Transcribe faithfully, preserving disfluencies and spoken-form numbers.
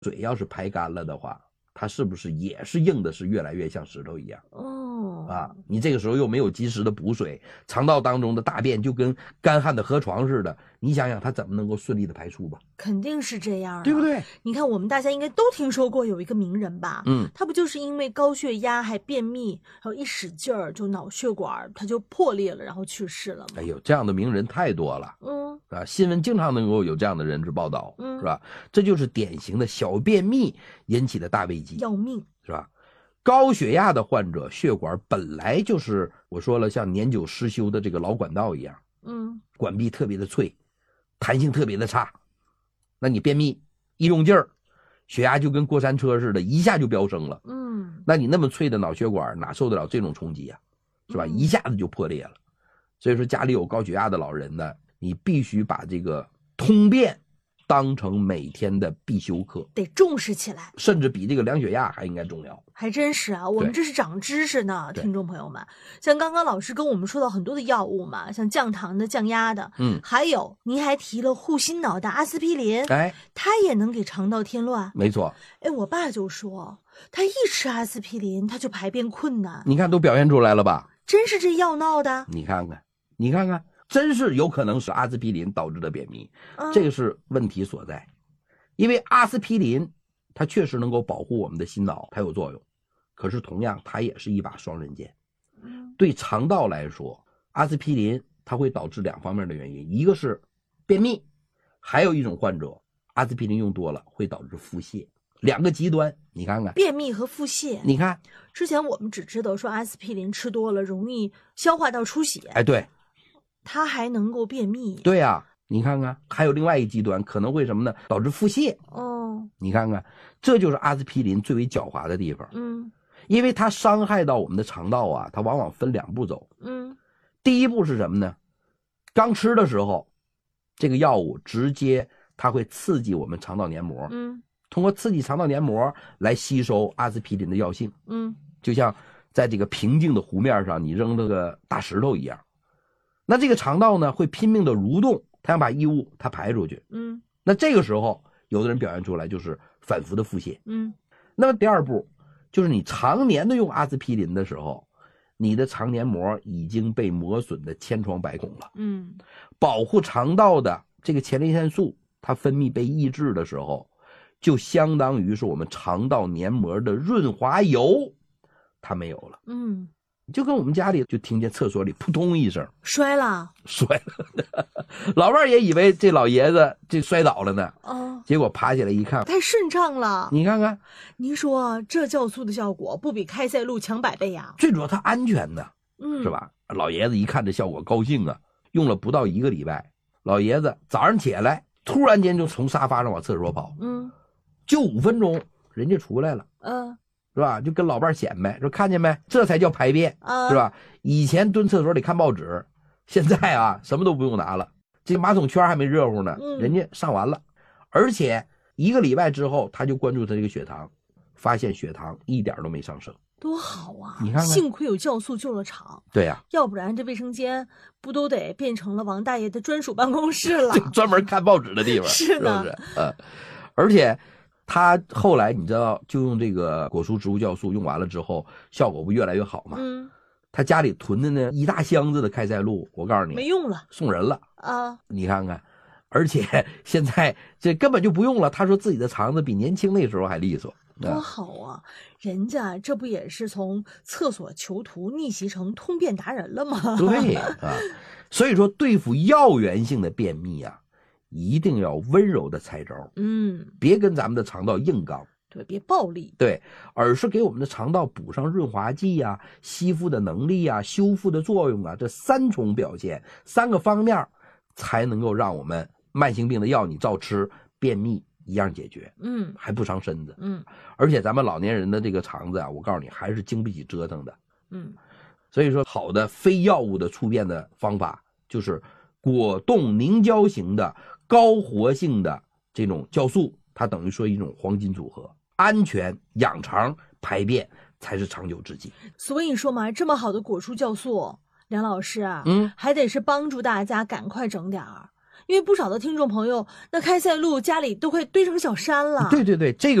水要是排干了的话，它是不是也是硬的是越来越像石头一样？ 哦， 啊，你这个时候又没有及时的补水，肠道当中的大便就跟干旱的河床似的，你想想它怎么能够顺利的排出吧？ 肯定是这样、啊， 对不对？ 你看我们大家应该都听说过有一个名人吧， 嗯， 他不就是因为高血压还便秘，然后一使劲儿就脑血管他就破裂了，然后去世了吗？ 哎呦，这样的名人太多了。 嗯， 啊，新闻经常能够有这样的人质报道， 嗯， 是吧？这就是典型的小便秘引起的大危机， 要命， 是吧？高血压的患者血管本来就是我说了像年久失修的这个老管道一样， 嗯， 管壁特别的脆，弹性特别的差，那你便秘一用劲儿，血压就跟过山车似的，一下就飙升了。 嗯， 那你那么脆的脑血管哪受得了这种冲击啊？是吧？ 嗯、 一下子就破裂了。所以说家里有高血压的老人呢，你必须把这个通便当成每天的必修课， 得重视起来， 甚至比这个量血压还应该重要。 还真是啊，我们这是长知识呢，听众朋友们。像刚刚老师跟我们说到很多的药物嘛，像降糖的、降压的， 嗯， 还有您还提了护心脑的阿司匹林， 哎， 它也能给肠道添乱。 没错， 哎，我爸就说，他一吃阿司匹林，他就排便困难。 你看都表现出来了吧？ 真是这药闹的。 你看看，你看看，真是有可能是阿司匹林导致的便秘， 嗯、 这个是问题所在。因为阿司匹林它确实能够保护我们的心脑，它有作用，可是同样它也是一把双刃剑。对肠道来说，阿司匹林它会导致两方面的原因，一个是便秘，还有一种患者阿司匹林用多了会导致腹泻，两个极端。你看看便秘和腹泻， 你看之前我们只知道说阿司匹林吃多了容易消化道出血， 哎，对， 它还能够便秘。 对呀、啊，你看看还有另外一个极端，可能会什么呢？导致腹泻。 哦， 你看看，这就是阿司匹林最为狡猾的地方。 嗯， 因为它伤害到我们的肠道啊，它往往分两步走。 嗯， 第一步是什么呢？刚吃的时候，这个药物直接它会刺激我们肠道黏膜， 嗯， 通过刺激肠道黏膜来吸收阿司匹林的药性， 嗯， 就像在这个平静的湖面上你扔了个大石头一样。那这个肠道呢会拼命的蠕动，它想把异物它排出去。 嗯， 那这个时候有的人表现出来就是反复的腹泻。 嗯， 那么第二步就是你常年的用阿司匹林的时候，你的肠黏膜已经被磨损的千疮百孔了。 嗯， 保护肠道的这个前列腺素它分泌被抑制的时候，就相当于是我们肠道黏膜的润滑油它没有了。 嗯， 就跟我们家里就听见厕所里扑通一声摔了， 摔了，老伴儿也以为这老爷子这摔倒了呢， 哦， 结果爬起来一看， 太顺畅了。 你看看， 您说这酵素的效果不比开塞露强百倍呀？ 最主要它安全呢， 嗯， 是吧？老爷子一看这效果高兴啊，用了不到一个礼拜，老爷子早上起来突然间就从沙发上往厕所跑， 嗯， 就五分钟人家出来了， 嗯， 是吧？就跟老伴儿显摆说看见没，这才叫排便， 啊， 是吧？以前蹲厕所里看报纸，现在啊什么都不用拿了，这马桶圈还没热乎呢， 嗯人家上完了，而且一个礼拜之后他就关注他这个血糖，发现血糖一点都没上升。 多好啊！ 你看看幸亏有酵素救了场， 对呀、 要不然这卫生间不都得变成了王大爷的专属办公室了？ 这专门看报纸的地方， 是的是不是？呃，而且他后来你知道，就用这个果蔬植物酵素用完了之后，效果不越来越好吗？ 嗯， 他家里囤的呢一大箱子的开塞露，我告诉你， 没用了送人了， 啊！ 你看看。而且现在这根本就不用了，他说自己的肠子比年轻那时候还利索， 多好啊！人家这不也是从厕所囚徒逆袭成通便达人了吗？ 对啊，所以说对付药源性的便秘啊，一定要温柔的拆招， 嗯， 别跟咱们的肠道硬刚， 对，别暴力， 对，而是给我们的肠道补上润滑剂呀、吸附的能力呀、修复的作用啊，这三重表现，三个方面才能够让我们慢性病的药你照吃，便秘一样解决， 嗯还不伤身子， 嗯而且咱们老年人的这个肠子啊，我告诉你还是经不起折腾的。 嗯， 所以说好的非药物的促便的方法就是果冻凝胶型的高活性的这种酵素，它等于说一种黄金组合，安全养肠排便才是长久之计。 所以说嘛，这么好的果蔬酵素，梁老师啊， 嗯， 还得是帮助大家赶快整点儿。 因为不少的听众朋友，那开塞露家里都快堆成小山了。 对对对，这个。